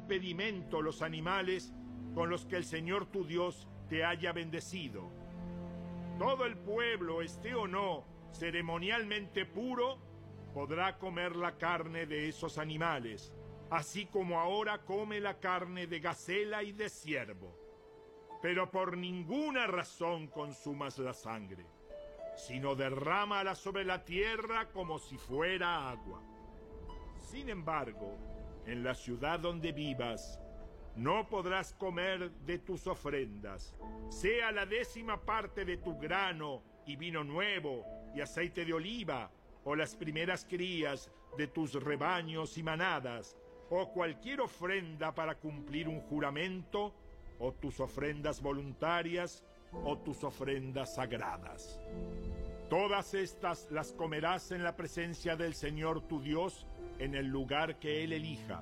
impedimento los animales con los que el Señor tu Dios te haya bendecido. Todo el pueblo, esté o no ceremonialmente puro, podrá comer la carne de esos animales, así como ahora come la carne de gacela y de ciervo. Pero por ninguna razón consumas la sangre, sino derrámala sobre la tierra como si fuera agua. Sin embargo, en la ciudad donde vivas, no podrás comer de tus ofrendas, sea la 10ª parte de tu grano y vino nuevo y aceite de oliva, o las primeras crías de tus rebaños y manadas, o cualquier ofrenda para cumplir un juramento, o tus ofrendas voluntarias, o tus ofrendas sagradas. Todas estas las comerás en la presencia del Señor tu Dios, en el lugar que Él elija.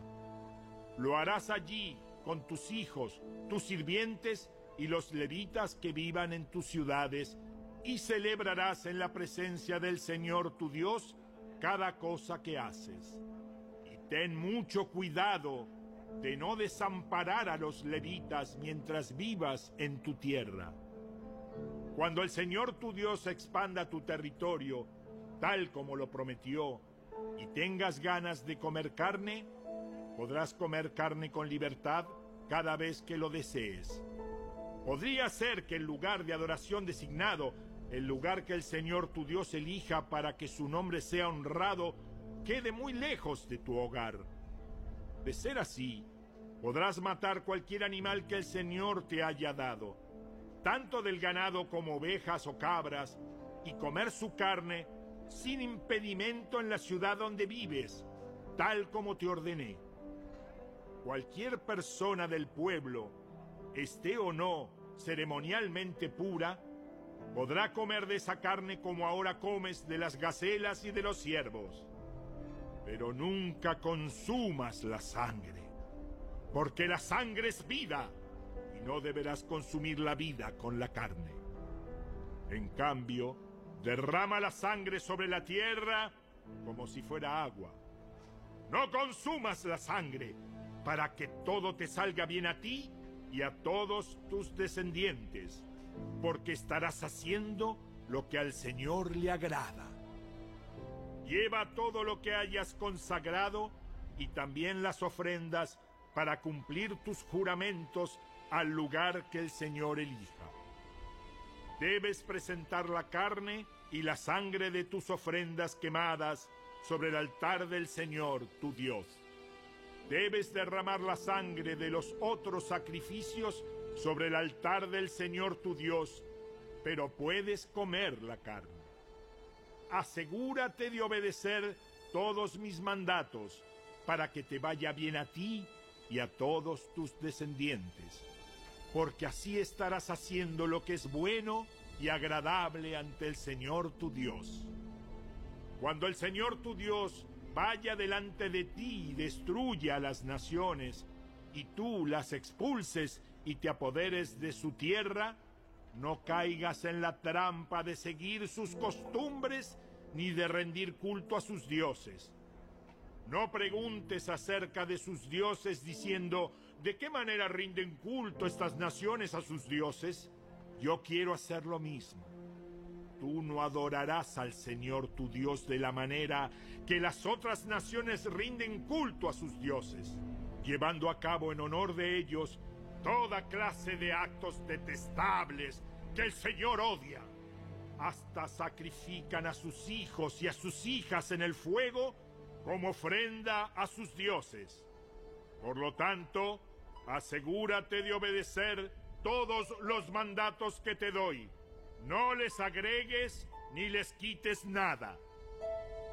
Lo harás allí con tus hijos, tus sirvientes y los levitas que vivan en tus ciudades, y celebrarás en la presencia del Señor tu Dios cada cosa que haces. Y ten mucho cuidado de no desamparar a los levitas mientras vivas en tu tierra. Cuando el Señor tu Dios expanda tu territorio, tal como lo prometió, y tengas ganas de comer carne, podrás comer carne con libertad cada vez que lo desees. Podría ser que el lugar de adoración designado, el lugar que el Señor tu Dios elija para que su nombre sea honrado, quede muy lejos de tu hogar. De ser así, podrás matar cualquier animal que el Señor te haya dado, tanto del ganado como ovejas o cabras, y comer su carne sin impedimento en la ciudad donde vives, tal como te ordené. Cualquier persona del pueblo, esté o no ceremonialmente pura, podrá comer de esa carne como ahora comes de las gacelas y de los ciervos. Pero nunca consumas la sangre, porque la sangre es vida, y no deberás consumir la vida con la carne. En cambio, derrama la sangre sobre la tierra como si fuera agua. No consumas la sangre, para que todo te salga bien a ti y a todos tus descendientes, porque estarás haciendo lo que al Señor le agrada. Lleva todo lo que hayas consagrado y también las ofrendas para cumplir tus juramentos al lugar que el Señor elija. Debes presentar la carne y la sangre de tus ofrendas quemadas sobre el altar del Señor tu Dios. Debes derramar la sangre de los otros sacrificios sobre el altar del Señor tu Dios, pero puedes comer la carne. Asegúrate de obedecer todos mis mandatos, para que te vaya bien a ti y a todos tus descendientes, porque así estarás haciendo lo que es bueno y agradable ante el Señor tu Dios. Cuando el Señor tu Dios vaya delante de ti y destruya a las naciones, y tú las expulses y te apoderes de su tierra, no caigas en la trampa de seguir sus costumbres ni de rendir culto a sus dioses. No preguntes acerca de sus dioses diciendo, ¿de qué manera rinden culto estas naciones a sus dioses? Yo quiero hacer lo mismo. Tú no adorarás al Señor tu Dios de la manera que las otras naciones rinden culto a sus dioses, llevando a cabo en honor de ellos toda clase de actos detestables que el Señor odia. Hasta sacrifican a sus hijos y a sus hijas en el fuego como ofrenda a sus dioses. Por lo tanto, asegúrate de obedecer todos los mandatos que te doy. No les agregues ni les quites nada.